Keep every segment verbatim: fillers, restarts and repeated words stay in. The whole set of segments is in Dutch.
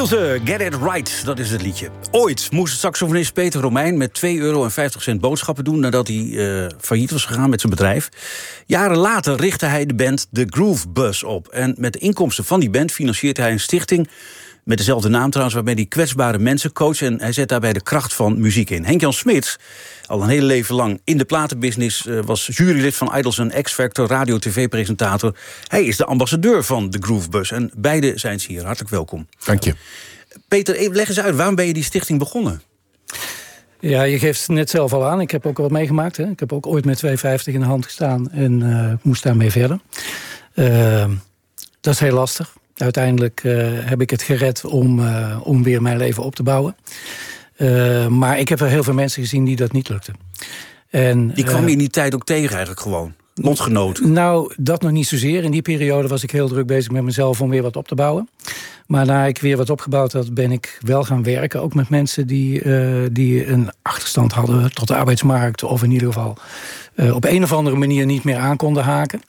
Nielsen, Get It Right, dat is het liedje. Ooit moest saxofonist Peter Romein met twee euro en vijftig cent boodschappen doen nadat hij uh, failliet was gegaan met zijn bedrijf. Jaren later richtte hij de band The Groove Bus op. En met de inkomsten van die band financiert hij een stichting met dezelfde naam trouwens, waarbij hij kwetsbare mensen coacht en hij zet daarbij de kracht van muziek in. Henk-Jan Smits, al een hele leven lang in de platenbusiness, uh, was jurylid van Idols en X-Factor, radio-tv-presentator. Hij is de ambassadeur van de Groove Bus en beide zijn ze hier. Hartelijk welkom. Dank je. Peter, even leg eens uit, waarom ben je die stichting begonnen? Ja, je geeft het net zelf al aan. Ik heb ook wat meegemaakt. Hè. Ik heb ook ooit met twee vijftig in de hand gestaan en uh, moest daarmee verder. Uh, dat is heel lastig. Uiteindelijk uh, heb ik het gered om, uh, om weer mijn leven op te bouwen. Uh, maar ik heb er heel veel mensen gezien die dat niet lukte. En, die kwam uh, je in die tijd ook tegen eigenlijk gewoon? Lotgenoten? Nou, dat nog niet zozeer. In die periode was ik heel druk bezig met mezelf om weer wat op te bouwen. Maar na ik weer wat opgebouwd had, ben ik wel gaan werken. Ook met mensen die, uh, die een achterstand hadden tot de arbeidsmarkt. Of in ieder geval uh, op een of andere manier niet meer aan konden haken.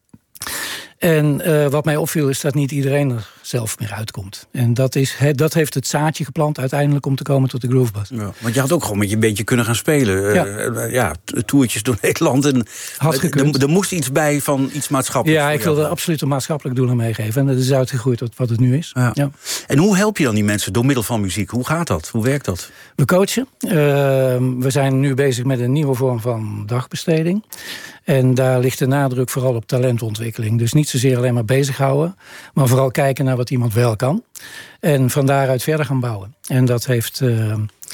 En uh, wat mij opviel is dat niet iedereen er zelf meer uitkomt. En dat, is, he, dat heeft het zaadje geplant uiteindelijk om te komen tot de Groove Bus. Ja, want je had ook gewoon met je beentje kunnen gaan spelen. Ja, uh, ja toertjes door Nederland. En, had gekund. Er, er moest iets bij van iets maatschappelijks. Ja, ik wilde absoluut een maatschappelijk doel aan meegeven. En dat is uitgegroeid tot wat het nu is. Ja. Ja. En hoe help je dan die mensen door middel van muziek? Hoe gaat dat? Hoe werkt dat? We coachen. Uh, we zijn nu bezig met een nieuwe vorm van dagbesteding. En daar ligt de nadruk vooral op talentontwikkeling. Dus niet zozeer alleen maar bezighouden, maar vooral kijken naar wat iemand wel kan. En van daaruit verder gaan bouwen. En dat heeft uh,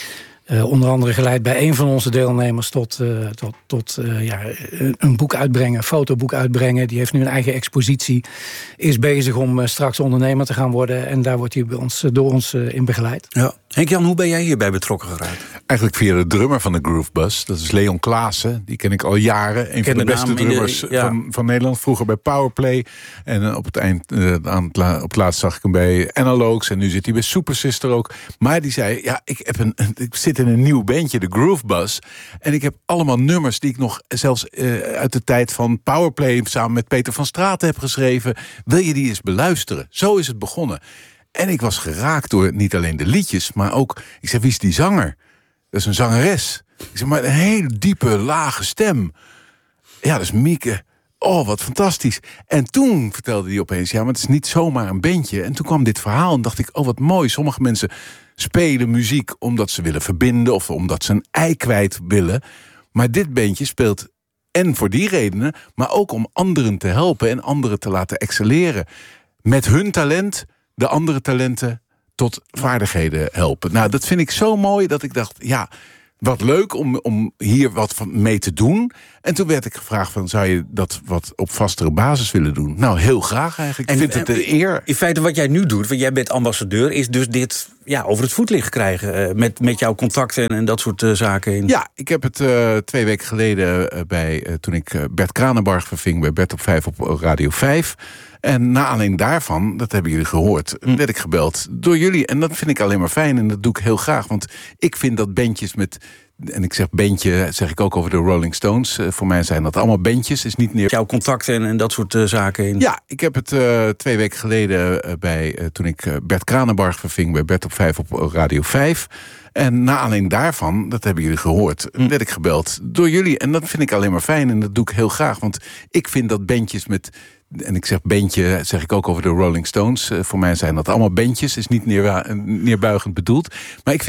uh, onder andere geleid bij een van onze deelnemers tot, uh, tot, tot uh, ja, een boek uitbrengen, een fotoboek uitbrengen. Die heeft nu een eigen expositie, is bezig om uh, straks ondernemer te gaan worden. En daar wordt hij bij ons, door ons uh, in begeleid. Ja. Henk-Jan, hoe ben jij hierbij betrokken geraakt? Eigenlijk via de drummer van de Groove Bus. Dat is Leon Klaassen. Die ken ik al jaren. Een van de, de beste drummers de, ja. van, van Nederland. Vroeger bij Powerplay. En op het eind, uh, aan het, la, op het laatst zag ik hem bij Analogues. En nu zit hij bij Super Sister ook. Maar die zei, ja, ik, heb een, ik zit in een nieuw bandje, de Groove Bus. En ik heb allemaal nummers die ik nog zelfs uh, uit de tijd van Powerplay samen met Peter van Straten heb geschreven. Wil je die eens beluisteren? Zo is het begonnen. En ik was geraakt door niet alleen de liedjes, maar ook, ik zei, wie is die zanger? Dat is een zangeres. Ik zeg, maar een hele diepe, lage stem. Ja, dat is Mieke. Oh, wat fantastisch. En toen vertelde hij opeens, ja, maar het is niet zomaar een bandje. En toen kwam dit verhaal en dacht ik, oh, wat mooi. Sommige mensen spelen muziek omdat ze willen verbinden of omdat ze een ei kwijt willen. Maar dit bandje speelt en voor die redenen, maar ook om anderen te helpen en anderen te laten excelleren. Met hun talent de andere talenten tot vaardigheden helpen. Nou, dat vind ik zo mooi dat ik dacht, ja, wat leuk om, om hier wat van mee te doen. En toen werd ik gevraagd van, zou je dat wat op vastere basis willen doen? Nou, heel graag eigenlijk. Ik vind het een eer. In feite wat jij nu doet, want jij bent ambassadeur, is dus dit ja, over het voetlicht krijgen. Uh, met, met jouw contacten en dat soort uh, zaken. In. Ja, ik heb het uh, twee weken geleden uh, bij uh, toen ik uh, Bert Kranenbarg verving bij Bert op vijf op Radio vijf. En na aanleiding daarvan, dat hebben jullie gehoord, werd ik gebeld door jullie. En dat vind ik alleen maar fijn en dat doe ik heel graag. Want ik vind dat bandjes met, en ik zeg bandje, zeg ik ook over de Rolling Stones. Uh, voor mij zijn dat allemaal bandjes. Is niet meer jouw contacten en, en dat soort uh, zaken. In. Ja, ik heb het uh, twee weken geleden uh, bij uh, toen ik uh, Bert Kranenbarg verving bij Bert op vijf op Radio vijf. En na aanleiding daarvan, dat hebben jullie gehoord, werd ik gebeld door jullie. En dat vind ik alleen maar fijn en dat doe ik heel graag. Want ik vind dat bandjes met, en ik zeg bandje, zeg ik ook over de Rolling Stones. Uh, voor mij zijn dat allemaal bandjes, is niet neer, neerbuigend bedoeld. Maar ik vind